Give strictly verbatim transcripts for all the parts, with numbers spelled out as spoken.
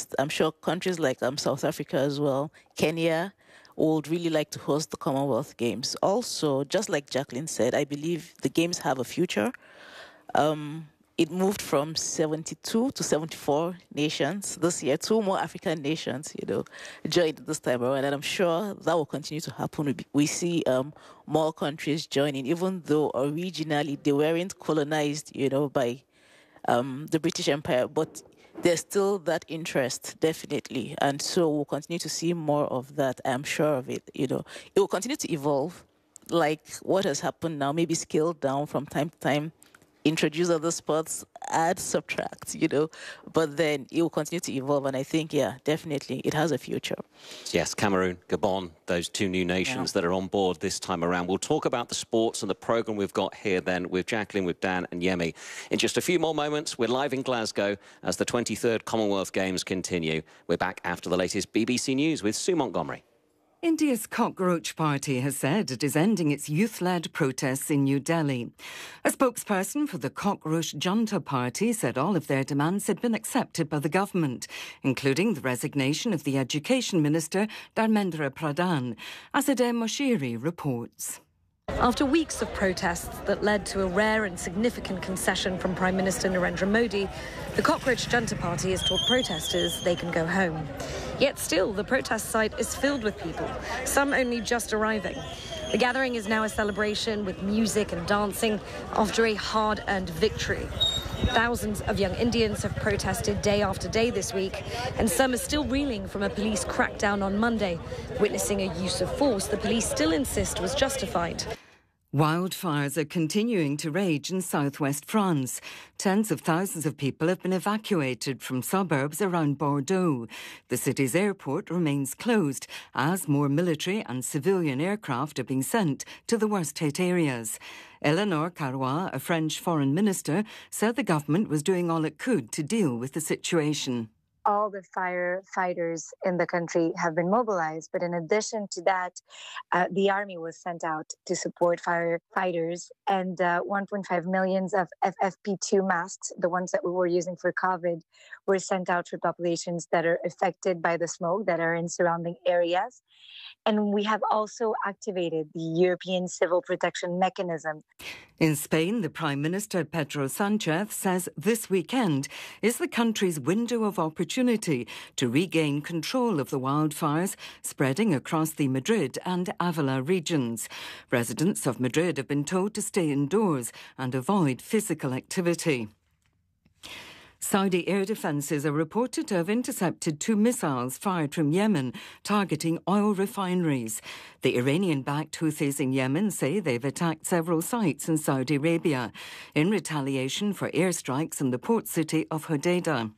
host. I'm sure countries like um, South Africa as well, Kenya, would really like to host the Commonwealth Games. Also, just like Jacqueline said, I believe the Games have a future. Um, it moved from seventy-two to seventy-four nations this year. Two more African nations, you know, joined this time around, and I'm sure that will continue to happen. We, we see um, more countries joining, even though originally they weren't colonized, you know, by um, the British Empire, but there's still that interest, definitely, and so we'll continue to see more of that. I'm sure of it. You know, it will continue to evolve, like what has happened now. Maybe scaled down from time to time, introduce other sports, add, subtract, you know, but then it will continue to evolve. And I think, yeah, definitely it has a future. Yes, Cameroon, Gabon, those two new nations yeah. that are on board this time around. We'll talk about the sports and the programme we've got here then with Jacqueline, with Dan and Yemi. In just a few more moments, we're live in Glasgow as the twenty-third Commonwealth Games continue. We're back after the latest B B C News with Sue Montgomery. India's Cockroach Party has said it is ending its youth-led protests in New Delhi. A spokesperson for the Cockroach Junta Party said all of their demands had been accepted by the government, including the resignation of the Education Minister, Dharmendra Pradhan. Azadeh Moshiri reports. After weeks of protests that led to a rare and significant concession from Prime Minister Narendra Modi, the Cockroach Junta Party has told protesters they can go home. Yet still, the protest site is filled with people, some only just arriving. The gathering is now a celebration with music and dancing after a hard-earned victory. Thousands of young Indians have protested day after day this week, and some are still reeling from a police crackdown on Monday, witnessing a use of force the police still insist was justified. Wildfires are continuing to rage in southwest France. Tens of thousands of people have been evacuated from suburbs around Bordeaux. The city's airport remains closed as more military and civilian aircraft are being sent to the worst-hit areas. Eleanor Carrois, a French foreign minister, said the government was doing all it could to deal with the situation. All the firefighters in the country have been mobilized. But in addition to that, uh, the army was sent out to support firefighters, and uh, one point five million of F F P two masks, the ones that we were using for COVID, were sent out for populations that are affected by the smoke that are in surrounding areas. And we have also activated the European Civil Protection Mechanism. In Spain, the Prime Minister Pedro Sánchez says this weekend is the country's window of opportunity to regain control of the wildfires spreading across the Madrid and Avila regions. Residents of Madrid have been told to stay indoors and avoid physical activity. Saudi air defences are reported to have intercepted two missiles fired from Yemen targeting oil refineries. The Iranian-backed Houthis in Yemen say they've attacked several sites in Saudi Arabia in retaliation for airstrikes in the port city of Hodeidah.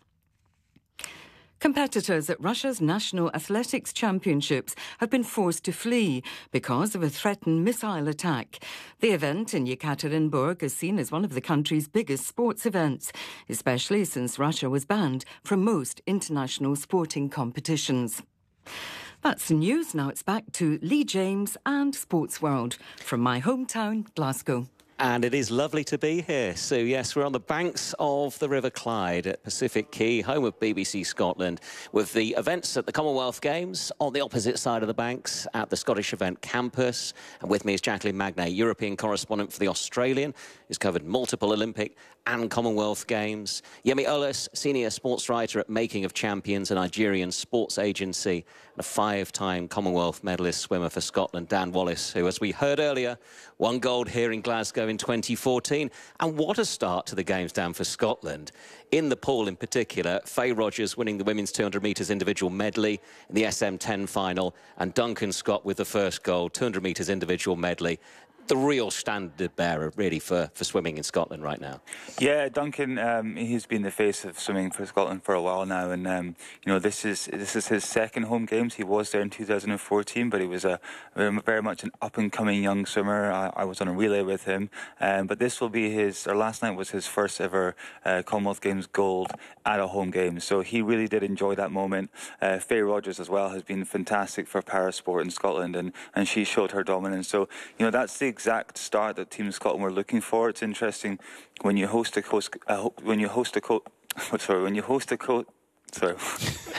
Competitors at Russia's National Athletics Championships have been forced to flee because of a threatened missile attack. The event in Yekaterinburg is seen as one of the country's biggest sports events, especially since Russia was banned from most international sporting competitions. That's the news. Now it's back to Lee James and Sports World from my hometown, Glasgow. And it is lovely to be here. So, yes, we're on the banks of the River Clyde at Pacific Quay, home of B B C Scotland, with the events at the Commonwealth Games on the opposite side of the banks at the Scottish Event Campus. And with me is Jacqueline Magnay, European correspondent for The Australian, who's covered multiple Olympic and Commonwealth Games. Yemi Olas, senior sports writer at Making of Champions, a Nigerian sports agency, and a five-time Commonwealth medalist swimmer for Scotland, Dan Wallace, who, as we heard earlier, won gold here in Glasgow in twenty fourteen. And what a start to the Games, Dan, for Scotland. In the pool in particular, Faye Rogers winning the women's two hundred metres individual medley in the S M ten final, and Duncan Scott with the first gold, two hundred metres individual medley. The real standard bearer, really, for, for swimming in Scotland right now. Yeah, Duncan, um, he's been the face of swimming for Scotland for a while now, and um, you know, this is this is his second home games. He was there in two thousand fourteen, but he was a very much an up-and-coming young swimmer. I, I was on a relay with him, um, but this will be his, or last night was his first ever uh, Commonwealth Games gold at a home game. So he really did enjoy that moment. Uh, Faye Rogers as well has been fantastic for parasport in Scotland, and and she showed her dominance. So you know, that's the exact start that Team Scotland were looking for. It's interesting when you host a host, uh, when you host a co- sorry, when you host a co- sorry.